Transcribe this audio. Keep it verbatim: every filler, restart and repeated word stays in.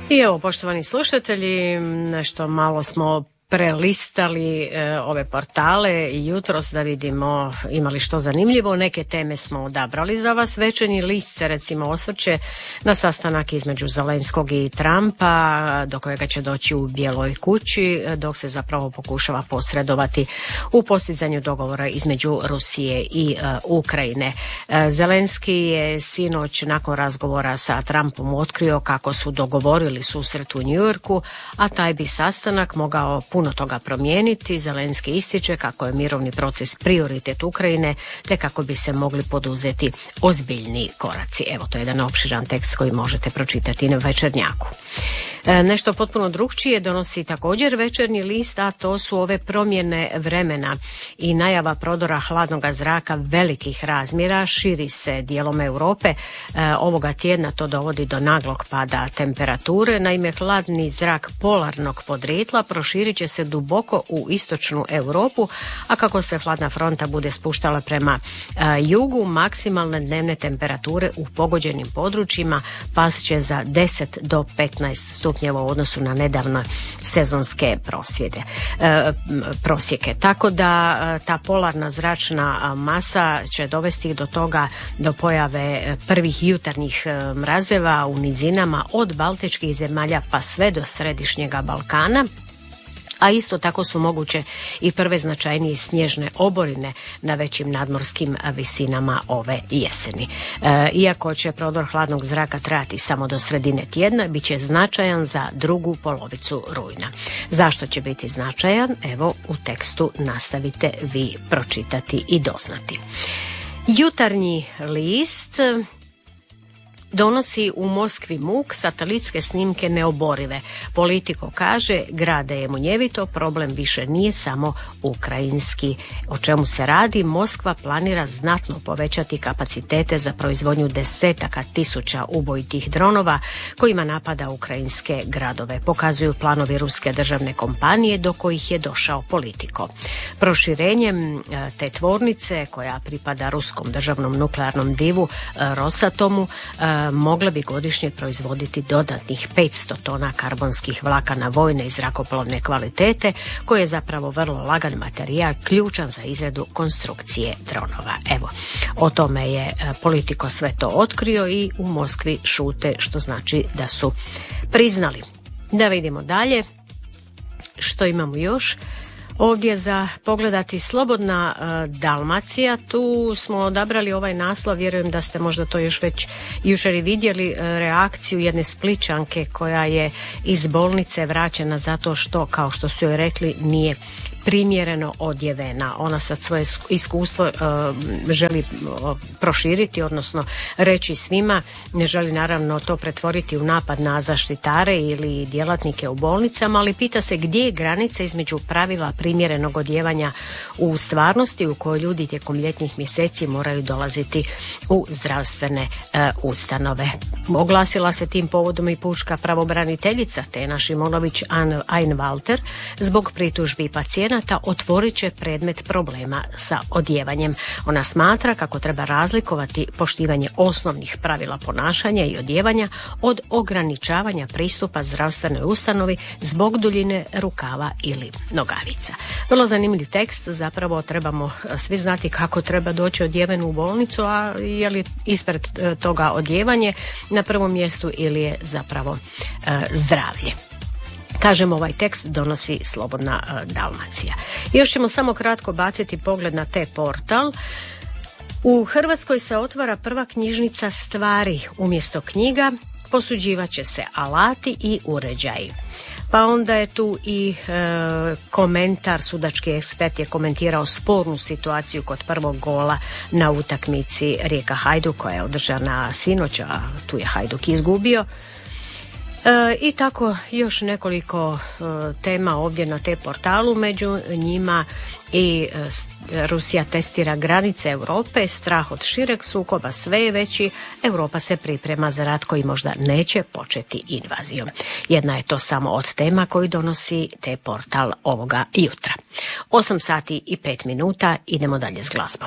I evo, poštovani slušatelji, nešto malo smo prelistali e, ove portale jutros da vidimo imali što zanimljivo. Neke teme smo odabrali za vas. Večernji list se recimo osvrće na sastanak između Zelenskog i Trumpa, do kojega će doći u Bijeloj kući, dok se zapravo pokušava posredovati u postizanju dogovora između Rusije i e, Ukrajine. E, Zelenski je sinoć nakon razgovora sa Trumpom otkrio kako su dogovorili susret u New Yorku, a taj bi sastanak mogao puno toga promijeniti. Zelenski ističe kako je mirovni proces prioritet Ukrajine, te kako bi se mogli poduzeti ozbiljni koraci. Evo, to je jedan opširan tekst koji možete pročitati na Večernjaku. E, nešto potpuno drugčije donosi također Večernji list, a to su ove promjene vremena i najava prodora hladnog zraka velikih razmjera širi se dijelom Europe. E, ovoga tjedna to dovodi do naglog pada temperature. Naime, hladni zrak polarnog podrijetla proširit će se duboko u istočnu Europu, a kako se hladna fronta bude spuštala prema e, jugu, maksimalne dnevne temperature u pogođenim područjima past će za deset do petnaest stupnjeva u odnosu na nedavne sezonske prosvjede, e, prosjeke. Tako da e, ta polarna zračna masa će dovesti do toga, do pojave prvih jutarnjih e, mrazeva u nizinama od baltičkih zemalja pa sve do središnjega Balkana. A isto tako su moguće i prve značajnije snježne oborine na većim nadmorskim visinama ove jeseni. E, iako će prodor hladnog zraka trajati samo do sredine tjedna, bit će značajan za drugu polovicu rujna. Zašto će biti značajan? Evo, u tekstu nastavite vi pročitati i doznati. Jutarnji list donosi u Moskvi muk, satelitske snimke neoborive. Politiko kaže, grade je munjevito, problem više nije samo ukrajinski. O čemu se radi? Moskva planira znatno povećati kapacitete za proizvodnju desetaka tisuća ubojitih dronova kojima napada ukrajinske gradove. Pokazuju planovi ruske državne kompanije do kojih je došao Politiko. Proširenjem te tvornice, koja pripada ruskom državnom nuklearnom divu Rosatomu, mogla bi godišnje proizvoditi dodatnih petsto tona karbonskih vlakana vojne i zrakoplovne kvalitete, koji je zapravo vrlo lagan materijal, ključan za izradu konstrukcije dronova. Evo, o tome je Politiko sve to otkrio i u Moskvi šute, što znači da su priznali. Da vidimo dalje što imamo još. Ovdje za pogledati Slobodna uh, Dalmacija, tu smo odabrali ovaj naslov, vjerujem da ste možda to još već jučer i vidjeli, uh, reakciju jedne Splićanke koja je iz bolnice vraćena zato što, kao što su joj rekli, nije primjereno odjevena. Ona sad svoje iskustvo uh, želi uh, proširiti, odnosno reći svima, ne želi naravno to pretvoriti u napad na zaštitare ili djelatnike u bolnicama, ali pita se gdje je granica između pravila primjerenog odjevanja u stvarnosti u kojoj ljudi tijekom ljetnih mjeseci moraju dolaziti u zdravstvene uh, ustanove. Oglasila se tim povodom i pučka pravobraniteljica Tena Šimonović Einwalter zbog pritužbi pacijenata otvorit će predmet problema sa odjevanjem. Ona smatra kako treba razlikovati poštivanje osnovnih pravila ponašanja i odjevanja od ograničavanja pristupa zdravstvenoj ustanovi zbog duljine rukava ili nogavica. Vrlo zanimljiv tekst, zapravo trebamo svi znati kako treba doći odjeven u bolnicu, a je li ispred toga odjevanje na prvom mjestu ili je zapravo e, zdravlje. Kažem, ovaj tekst donosi Slobodna Dalmacija. Još ćemo samo kratko baciti pogled na te portal. U Hrvatskoj se otvara prva knjižnica stvari. Umjesto knjiga posuđivat će se alati i uređaji. Pa onda je tu i e, komentar, sudački ekspert je komentirao spornu situaciju kod prvog gola na utakmici Rijeka Hajduk koja je održana sinoć, a tu je Hajduk izgubio. E, I tako još nekoliko e, tema ovdje na te portalu, među njima i e, Rusija testira granice Europe, strah od šireg sukoba sve je veći, Europa se priprema za rat koji možda neće početi invazijom. Jedna je to samo od tema koju donosi te portal ovoga jutra. osam sati i pet minuta, idemo dalje s glazbom.